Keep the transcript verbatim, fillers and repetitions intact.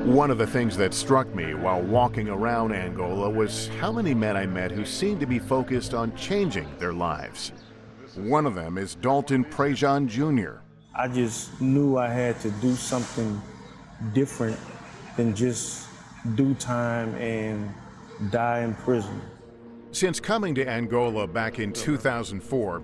One of the things that struck me while walking around Angola was how many men I met who seemed to be focused on changing their lives. One of them is Dalton Prejean Junior I just knew I had to do something different than just do time and die in prison. Since coming to Angola back in two thousand four,